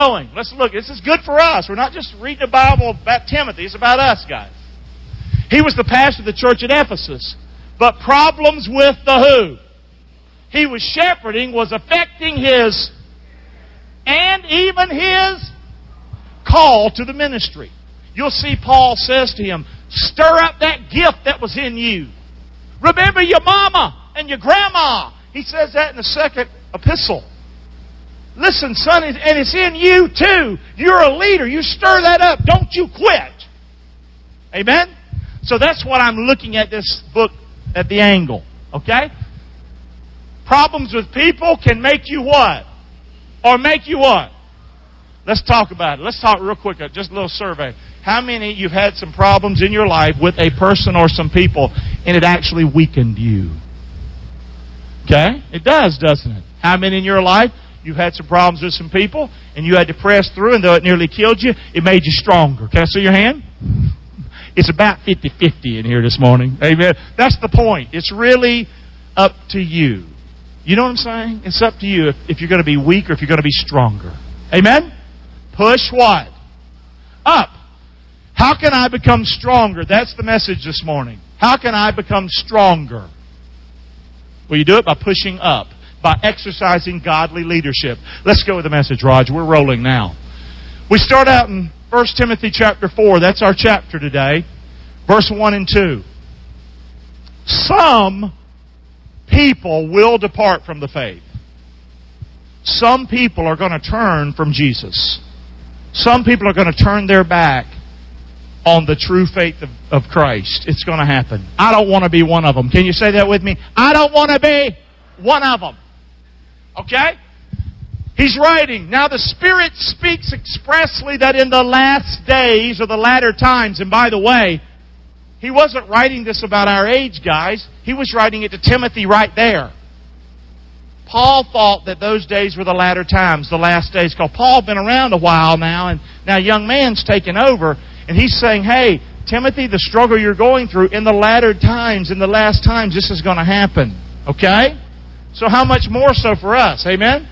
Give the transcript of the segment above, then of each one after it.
going. Let's look. This is good for us. We're not just reading the Bible about Timothy. It's about us, guys. He was the pastor of the church at Ephesus. But problems with the who? He was shepherding, was affecting his and even his call to the ministry. You'll see Paul says to him, stir up that gift that was in you. Remember your mama and your grandma. He says that in the second epistle. Listen, son, and it's in you too. You're a leader. You stir that up. Don't you quit. Amen? So that's what I'm looking at this book at the angle. Okay? Problems with people can make you what? Or make you what? Let's talk about it. Let's talk real quick. Just a little survey. How many of you've had some problems in your life with a person or some people and it actually weakened you? Okay? It does, doesn't it? How many in your life you've had some problems with some people and you had to press through, and though it nearly killed you, it made you stronger? Can I see your hand? It's about 50-50 in here this morning. Amen. That's the point. It's really up to you. You know what I'm saying? It's up to you if you're going to be weak or if you're going to be stronger. Amen? Push what? Up. How can I become stronger? That's the message this morning. How can I become stronger? Well, you do it by pushing up, by exercising godly leadership. Let's go with the message, Roger. We're rolling now. We start out in 1 Timothy chapter 4. That's our chapter today. Verse 1 and 2. Some people will depart from the faith. Some people are going to turn from Jesus. Some people are going to turn their back on the true faith of Christ. It's going to happen. I don't want to be one of them. Can you say that with me? I don't want to be one of them. Okay? He's writing, now the Spirit speaks expressly that in the last days or the latter times, and by the way, he wasn't writing this about our age, guys. He was writing it to Timothy right there. Paul thought that those days were the latter times, the last days, because Paul's been around a while now, and now a young man's taken over, and he's saying, hey, Timothy, the struggle you're going through, in the latter times, in the last times, this is going to happen. Okay? So how much more so for us? Amen?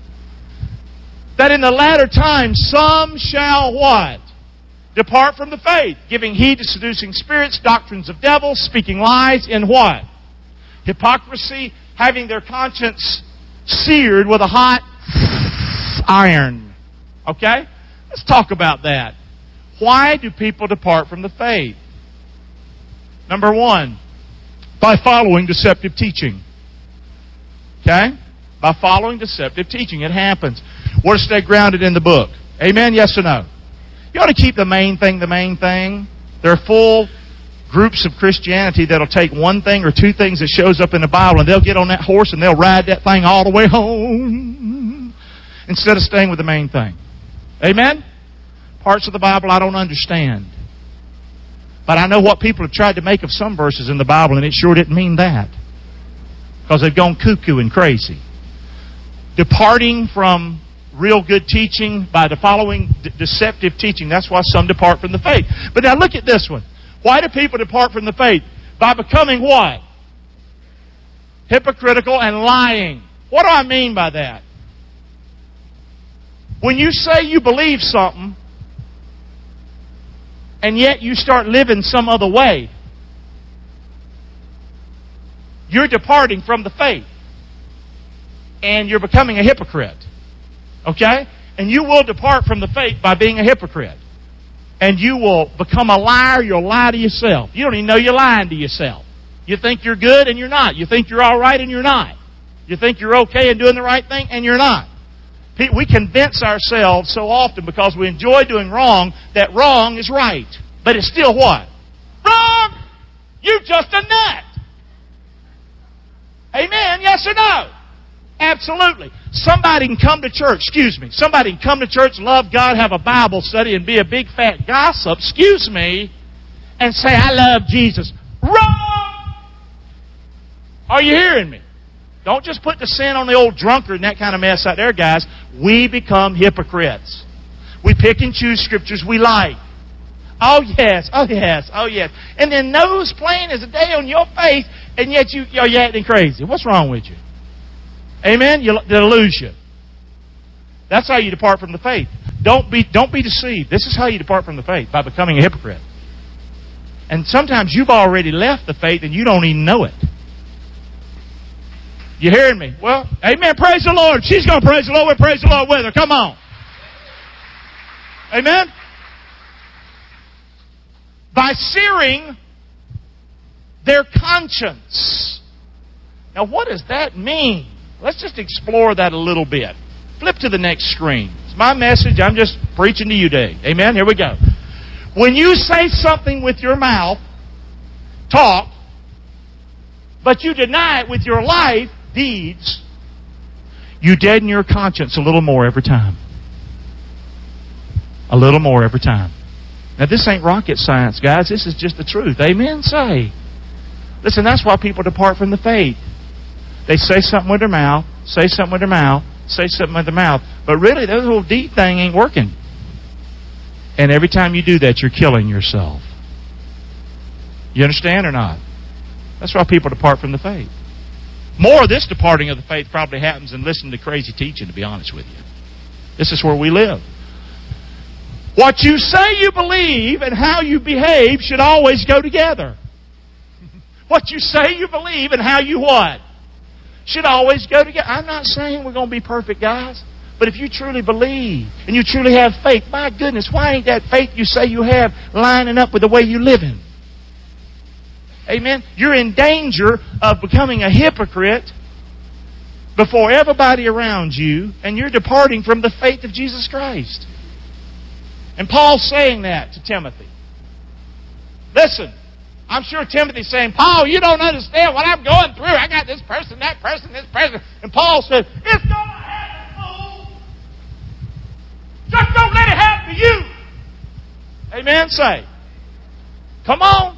That in the latter times, some shall what? Depart from the faith, giving heed to seducing spirits, doctrines of devils, speaking lies, in what? Hypocrisy, having their conscience seared with a hot iron. Okay? Let's talk about that. Why do people depart from the faith? Number one, by following deceptive teaching. Okay? By following deceptive teaching. It happens. We're to stay grounded in the book. Amen? Yes or no? You ought to keep the main thing the main thing. There are full groups of Christianity that'll take one thing or two things that shows up in the Bible, and they'll get on that horse and they'll ride that thing all the way home instead of staying with the main thing. Amen? Parts of the Bible I don't understand. But I know what people have tried to make of some verses in the Bible, and it sure didn't mean that. Because they've gone cuckoo and crazy. Departing from real good teaching by the following deceptive teaching. That's why some depart from the faith. But now look at this one. Why do people depart from the faith? By becoming what? Hypocritical and lying. What do I mean by that? When you say you believe something, and yet you start living some other way, you're departing from the faith. And you're becoming a hypocrite. Okay? And you will depart from the faith by being a hypocrite. And you will become a liar. You'll lie to yourself. You don't even know you're lying to yourself. You think you're good and you're not. You think you're all right and you're not. You think you're okay and doing the right thing and you're not. We convince ourselves so often because we enjoy doing wrong that wrong is right. But it's still what? Wrong! You're just a nut. Amen? Yes or no? Absolutely. Somebody can come to church, somebody can come to church, love God, have a Bible study, and be a big fat gossip, and say, I love Jesus. Wrong! Are you hearing me? Don't just put the sin on the old drunkard and that kind of mess out there, guys. We become hypocrites. We pick and choose scriptures we like. Oh yes, oh yes, oh yes. And then nose plain as a day on your face, and yet you're acting crazy. What's wrong with you? Amen? They'll lose you. That's how you depart from the faith. Don't be deceived. This is how you depart from the faith, by becoming a hypocrite. And sometimes you've already left the faith and you don't even know it. You hearing me? Well, amen. Praise the Lord. She's going to praise the Lord. We'll praise the Lord with her. Come on. Amen. By searing their conscience. Now, what does that mean? Let's just explore that a little bit. Flip to the next screen. It's my message. I'm just preaching to you today. Amen? Here we go. When you say something with your mouth, talk, but you deny it with your life, deeds, you deaden your conscience a little more every time. A little more every time. Now, this ain't rocket science, guys. This is just the truth. Amen? Say. Listen, that's why people depart from the faith. They say something with their mouth, say something with their mouth, say something with their mouth. But really, that whole deed thing ain't working. And every time you do that, you're killing yourself. You understand or not? That's why people depart from the faith. More of this departing of the faith probably happens than listening to crazy teaching, to be honest with you. This is where we live. What you say you believe and how you behave should always go together. What you say you believe and how you what? Should always go together. I'm not saying we're going to be perfect, guys. But if you truly believe and you truly have faith, my goodness, why ain't that faith you say you have lining up with the way you're living? Amen? You're in danger of becoming a hypocrite before everybody around you, and you're departing from the faith of Jesus Christ. And Paul's saying that to Timothy. Listen, I'm sure Timothy's saying, Paul, you don't understand what I'm going through. I got this person, that person, this person. And Paul said, it's going to happen, fool. Just don't let it happen to you. Amen? Say. Come on.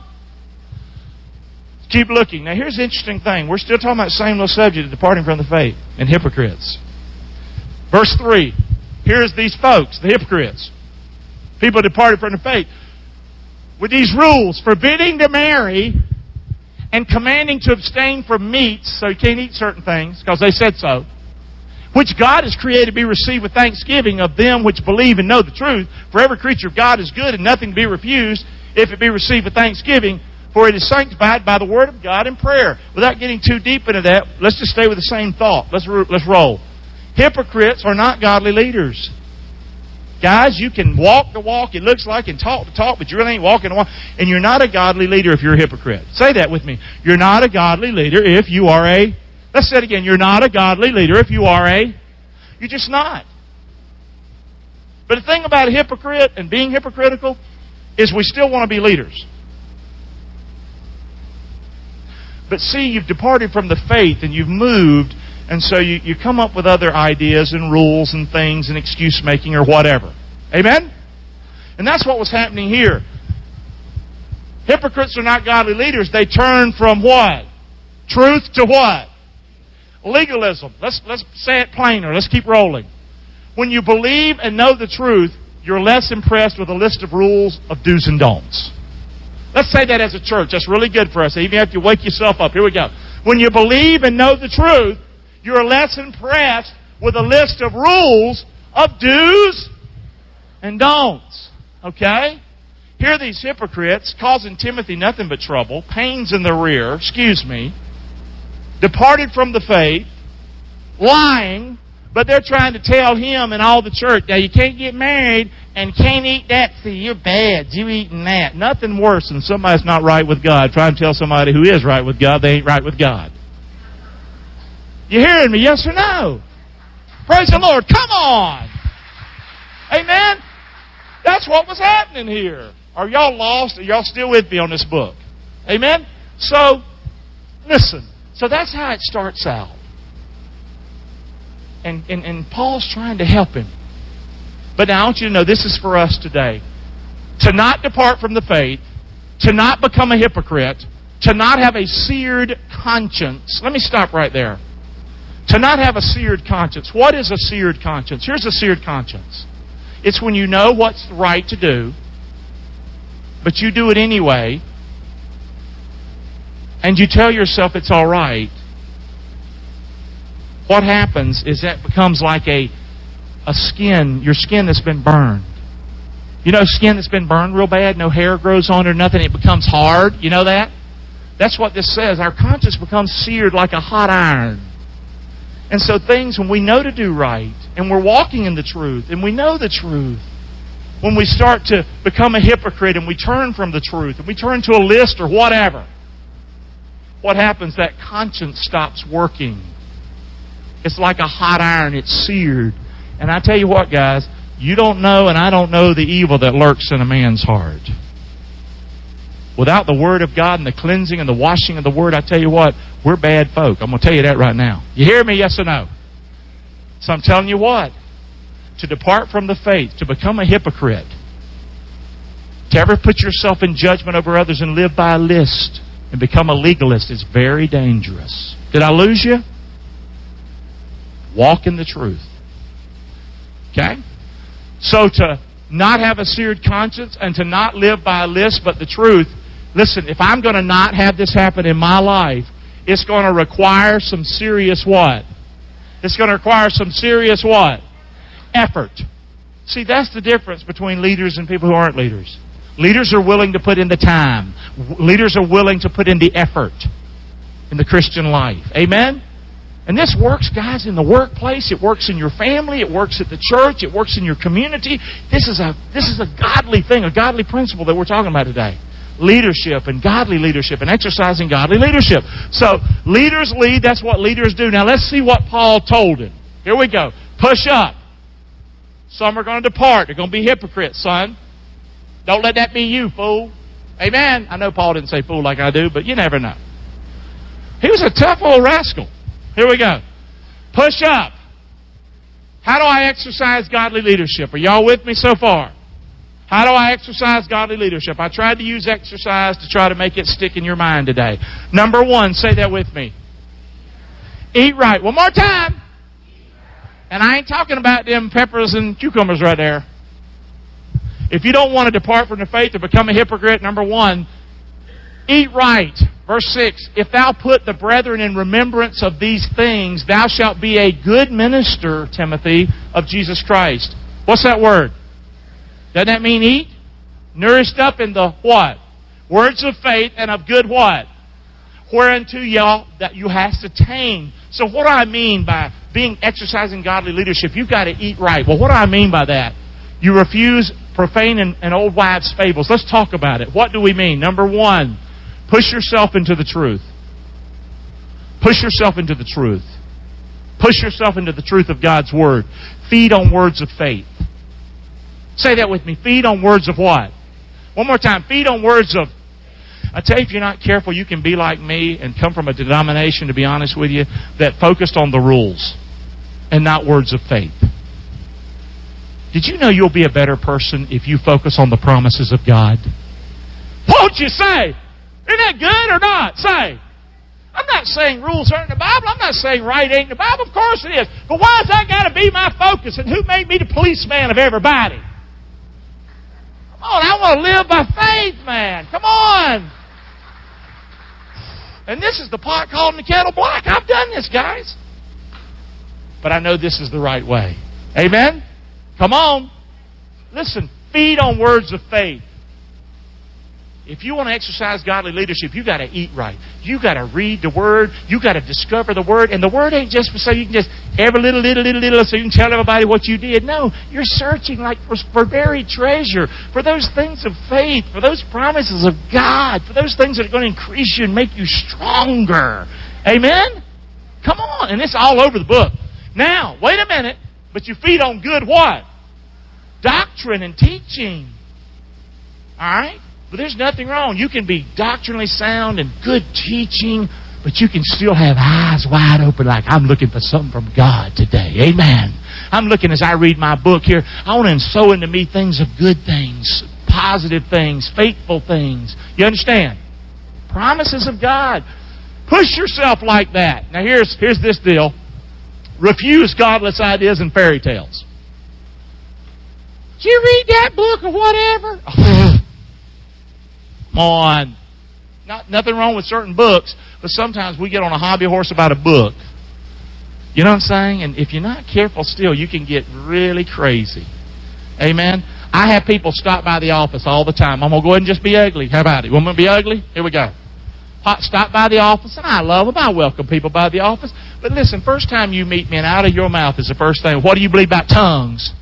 Keep looking. Now, here's the interesting thing. We're still talking about the same little subject of departing from the faith and hypocrites. Verse 3. Here's these folks, the hypocrites. People departed from the faith with these rules, forbidding to marry and commanding to abstain from meats, so you can't eat certain things, because they said so, which God has created to be received with thanksgiving of them which believe and know the truth. For every creature of God is good, and nothing to be refused, if it be received with thanksgiving, for it is sanctified by the word of God and prayer. Without getting too deep into that, let's just stay with the same thought. Let's roll. Hypocrites are not godly leaders. Guys, you can walk the walk, it looks like, and talk the talk, but you really ain't walking the walk. And you're not a godly leader if you're a hypocrite. Say that with me. You're not a godly leader if you are a... Let's say it again. You're not a godly leader if you are a... You're just not. But the thing about a hypocrite and being hypocritical is we still want to be leaders. But see, you've departed from the faith and you've moved, and so you come up with other ideas and rules and things and excuse-making or whatever. Amen? And that's what was happening here. Hypocrites are not godly leaders. They turn from what? Truth to what? Legalism. Let's say it plainer. Let's keep rolling. When you believe and know the truth, you're less impressed with a list of rules of do's and don'ts. Let's say that as a church. That's really good for us. Even if you wake yourself up. Here we go. When you believe and know the truth, you're less impressed with a list of rules of do's and don'ts. Okay? Here are these hypocrites causing Timothy nothing but trouble, pains in the rear, departed from the faith, lying, but they're trying to tell him and all the church, now you can't get married and can't eat that. See, you're bad. You eating that. Nothing worse than somebody's not right with God. Try and tell somebody who is right with God they ain't right with God. You hearing me? Yes or no? Praise the Lord. Come on. Amen? That's what was happening here. Are y'all lost? Are y'all still with me on this book? Amen? So, listen. So that's how it starts out. And Paul's trying to help him. But now I want you to know this is for us today. To not depart from the faith, to not become a hypocrite, to not have a seared conscience. Let me stop right there. To not have a seared conscience. What is a seared conscience? Here's a seared conscience. It's when you know what's right to do, but you do it anyway, and you tell yourself it's all right. What happens is that becomes like a your skin that's been burned. You know skin that's been burned real bad, no hair grows on it or nothing, it becomes hard. You know that? That's what this says. Our conscience becomes seared like a hot iron. And so things, when we know to do right, and we're walking in the truth, and we know the truth, when we start to become a hypocrite and we turn from the truth, and we turn to a list or whatever, what happens? That conscience stops working. It's like a hot iron. It's seared. And I tell you what, guys, you don't know and I don't know the evil that lurks in a man's heart. Without the Word of God and the cleansing and the washing of the Word, I tell you what, we're bad folk. I'm going to tell you that right now. You hear me, yes or no? So I'm telling you what, to depart from the faith, to become a hypocrite, to ever put yourself in judgment over others and live by a list and become a legalist is very dangerous. Did I lose you? Walk in the truth. Okay? So to not have a seared conscience and to not live by a list but the truth, listen, if I'm going to not have this happen in my life, it's going to require some serious what? It's going to require some serious what? Effort. See, that's the difference between leaders and people who aren't leaders. Leaders are willing to put in the time. Leaders are willing to put in the effort in the Christian life. Amen? And this works, guys, in the workplace. It works in your family. It works at the church. It works in your community. This is a godly thing, a godly principle that we're talking about today. Leadership and godly leadership and exercising godly leadership. So, leaders lead. That's what leaders do. Now, let's see what Paul told him. Here we go. Push up. Some are going to depart. They're going to be hypocrites, son. Don't let that be you, fool. Amen. I know Paul didn't say fool like I do, but you never know. He was a tough old rascal. Here we go. Push up. How do I exercise godly leadership? Are y'all with me so far? How do I exercise godly leadership? I tried to use exercise to try to make it stick in your mind today. Number one, say that with me. Eat right. One more time. And I ain't talking about them peppers and cucumbers right there. If you don't want to depart from the faith or become a hypocrite, number one, eat right. Verse 6, if thou put the brethren in remembrance of these things, thou shalt be a good minister, Timothy, of Jesus Christ. What's that word? Doesn't that mean eat? Nourished up in the what? Words of faith and of good what? Whereunto y'all that you has to attain. So what do I mean by exercising godly leadership? You've got to eat right. Well, what do I mean by that? You refuse profane and old wives' fables. Let's talk about it. What do we mean? Number one, push yourself into the truth. Push yourself into the truth. Push yourself into the truth of God's Word. Feed on words of faith. Say that with me. Feed on words of what? One more time. Feed on words of... I tell you, if you're not careful, you can be like me and come from a denomination, to be honest with you, that focused on the rules and not words of faith. Did you know you'll be a better person if you focus on the promises of God? Won't you say? Isn't that good or not? Say. I'm not saying rules aren't in the Bible. I'm not saying right ain't in the Bible. Of course it is. But why's that got to be my focus? And who made me the policeman of everybody? Come on, I want to live by faith, man. Come on. And this is the pot calling the kettle black. I've done this, guys. But I know this is the right way. Amen? Come on. Listen, feed on words of faith. If you want to exercise godly leadership, you've got to eat right. You've got to read the Word. You've got to discover the Word. And the Word ain't just so you can just every little, so you can tell everybody what you did. No, you're searching like for buried treasure, for those things of faith, for those promises of God, for those things that are going to increase you and make you stronger. Amen? Come on. And it's all over the book. Now, wait a minute. But you feed on good what? Doctrine and teaching. All right? But there's nothing wrong. You can be doctrinally sound and good teaching, but you can still have eyes wide open like, I'm looking for something from God today. Amen. I'm looking as I read my book here. I want to sow into me things of good things, positive things, faithful things. You understand? Promises of God. Push yourself like that. Now here's this deal. Refuse godless ideas and fairy tales. Did you read that book or whatever? Come on. Nothing wrong with certain books, but sometimes we get on a hobby horse about a book. You know what I'm saying? And if you're not careful still, you can get really crazy. Amen? I have people stop by the office all the time. I'm going to go ahead and just be ugly. How about it? You want me to be ugly? Here we go. Stop by the office, and I love them. I welcome people by the office. But listen, first time you meet me, and out of your mouth is the first thing, what do you believe about tongues?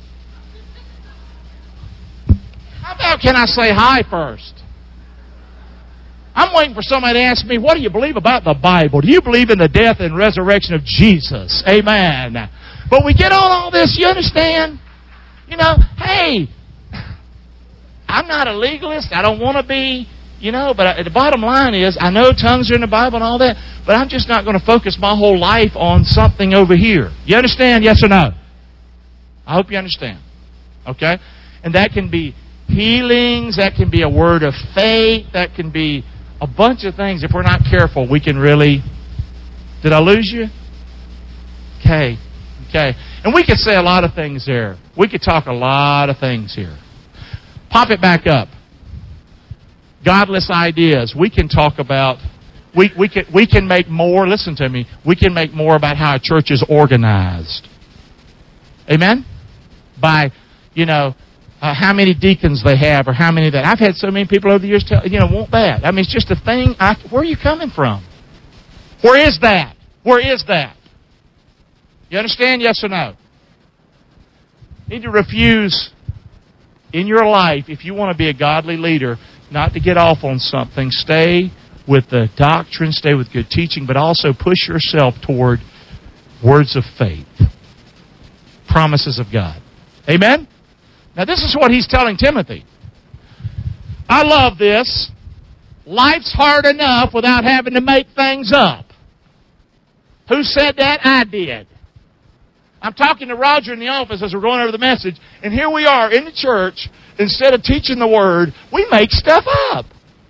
How about can I say hi first? I'm waiting for somebody to ask me, what do you believe about the Bible? Do you believe in the death and resurrection of Jesus? Amen. But we get on all this, you understand? You know, hey, I'm not a legalist. I don't want to be, you know, but the bottom line is, I know tongues are in the Bible and all that, but I'm just not going to focus my whole life on something over here. You understand? Yes or no? I hope you understand. Okay? And that can be healings. That can be a word of faith. That can be a bunch of things. If we're not careful, we can really... Did I lose you? Okay. Okay. And we could say a lot of things there. We could talk a lot of things here. Pop it back up. Godless ideas. We can talk about... We can make more... Listen to me. We can make more about how a church is organized. Amen? By, you know... how many deacons they have, or how many that. I've had so many people over the years tell, you know, want that. I mean, it's just a thing. Where are you coming from? Where is that? Where is that? You understand? Yes or no? You need to refuse in your life, if you want to be a godly leader, not to get off on something. Stay with the doctrine, stay with good teaching, but also push yourself toward words of faith, promises of God. Amen? Now, this is what he's telling Timothy. I love this. Life's hard enough without having to make things up. Who said that? I did. I'm talking to Roger in the office as we're going over the message, and here we are in the church. Instead of teaching the Word, we make stuff up.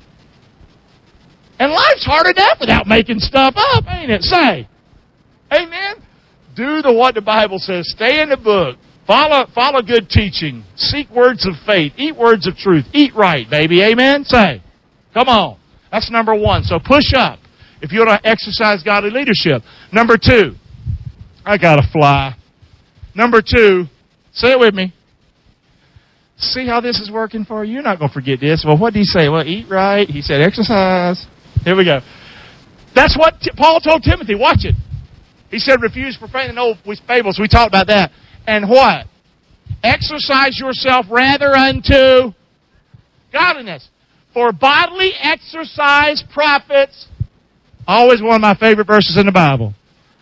And life's hard enough without making stuff up, ain't it? Say. Amen? Do what the Bible says. Stay in the book. Follow good teaching. Seek words of faith. Eat words of truth. Eat right, baby. Amen? Say. Come on. That's number one. So push up if you want to exercise godly leadership. Number two. I got to fly. Number two. Say it with me. See how this is working for you? You're not going to forget this. Well, what did he say? Well, eat right. He said exercise. Here we go. That's what Paul told Timothy. Watch it. He said refuse profane and old fables. We talked about that. And what? Exercise yourself rather unto godliness. For bodily exercise profits. Always one of my favorite verses in the Bible.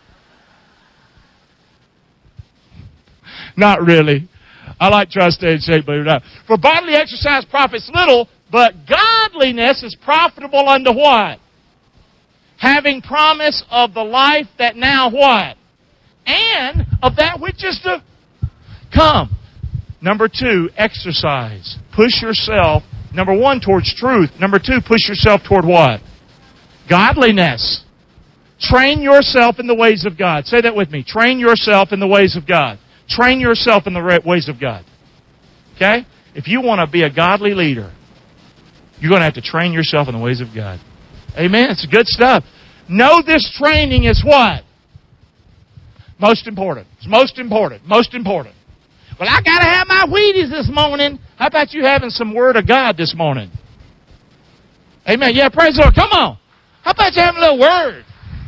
Not really. I like trying to stay in shape, believe it or not. For bodily exercise profits little, but godliness is profitable unto what? Having promise of the life that now what? And of that which is to come. Number two, exercise. Push yourself, number one, towards truth. Number two, push yourself toward what? Godliness. Train yourself in the ways of God. Say that with me. Train yourself in the ways of God. Train yourself in the ways of God. Okay? If you want to be a godly leader, you're going to have to train yourself in the ways of God. Amen? It's good stuff. Know this training is what? Most important. It's most important. Most important. Well, I got to have my Wheaties this morning. How about you having some Word of God this morning? Amen. Yeah, praise the Lord. Come on. How about you having a little Word?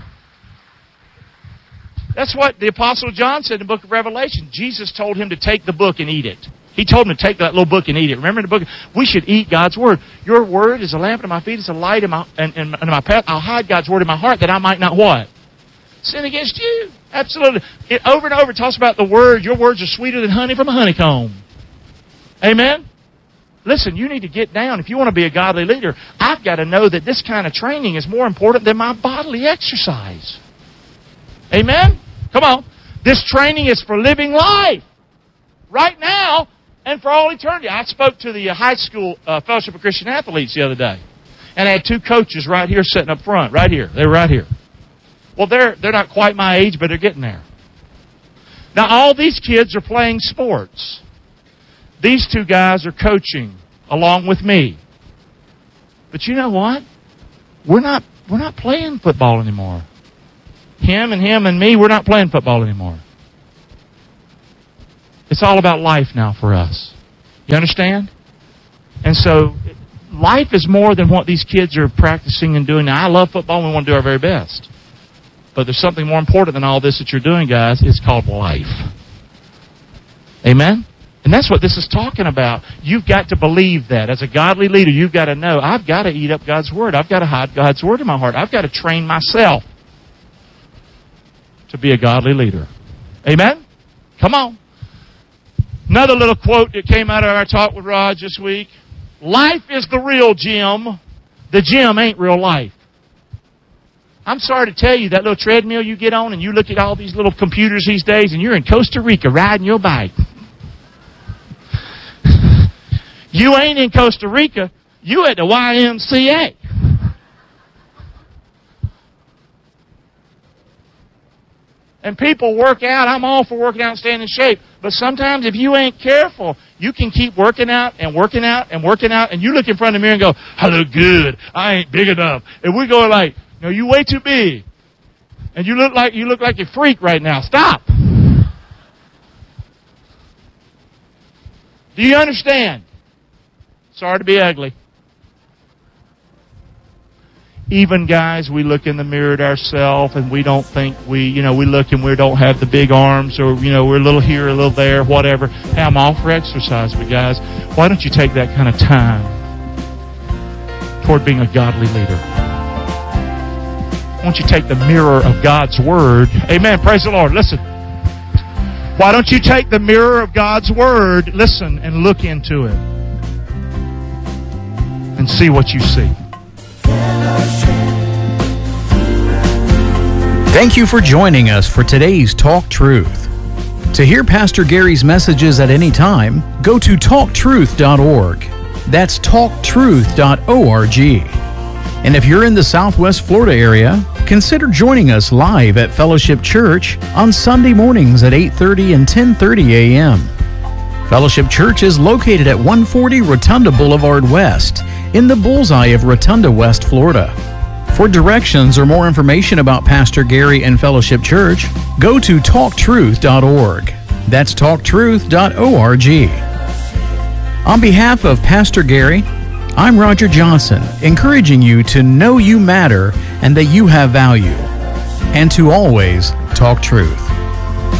That's what the Apostle John said in the book of Revelation. Jesus told him to take the book and eat it. He told him to take that little book and eat it. Remember the book? We should eat God's Word. Your Word is a lamp to my feet. It's a light in my path. I'll hide God's Word in my heart that I might not what? Sin against you. Absolutely. It over and over talks about the Word. Your words are sweeter than honey from a honeycomb. Amen? Listen, you need to get down. If you want to be a godly leader, I've got to know that this kind of training is more important than my bodily exercise. Amen? Come on. This training is for living life. Right now and for all eternity. I spoke to the high school Fellowship of Christian Athletes the other day. And I had two coaches right here sitting up front. Right here. They were right here. Well, they're not quite my age, but they're getting there. Now, all these kids are playing sports. These two guys are coaching along with me. But you know what? We're not playing football anymore. him and me, we're not playing football anymore. It's all about life now for us. You understand? And so life is more than what these kids are practicing and doing. Now, I love football and we want to do our very best. But there's something more important than all this that you're doing, guys. It's called life. Amen? And that's what this is talking about. You've got to believe that. As a godly leader, you've got to know, I've got to eat up God's Word. I've got to hide God's Word in my heart. I've got to train myself to be a godly leader. Amen? Come on. Another little quote that came out of our talk with Raj this week. Life is the real gym. The gym ain't real life. I'm sorry to tell you, that little treadmill you get on and you look at all these little computers these days and you're in Costa Rica riding your bike. You ain't in Costa Rica. You at the YMCA. And people work out. I'm all for working out and staying in shape. But sometimes if you ain't careful, you can keep working out and working out and working out. And you look in front of the mirror and go, I look good. I ain't big enough. And we go like, no, you way too big. And you look like a freak right now. Stop. Do you understand? Sorry to be ugly. Even guys, we look in the mirror at ourselves and we don't think we look and we don't have the big arms or, we're a little here, a little there, whatever. Hey, I'm all for exercise, but guys, why don't you take that kind of time toward being a godly leader? Why don't you take the mirror of God's Word? Amen. Praise the Lord. Listen. Why don't you take the mirror of God's Word, listen, and look into it and see what you see. Thank you for joining us for today's Talk Truth. To hear Pastor Gary's messages at any time, go to talktruth.org. That's talktruth.org. And if you're in the Southwest Florida area, consider joining us live at Fellowship Church on Sunday mornings at 8:30 and 10:30 a.m. Fellowship Church is located at 140 Rotunda Boulevard West in the bullseye of Rotunda, West Florida. For directions or more information about Pastor Gary and Fellowship Church, go to talktruth.org. That's talktruth.org. On behalf of Pastor Gary, I'm Roger Johnson, encouraging you to know you matter and that you have value, and to always talk truth.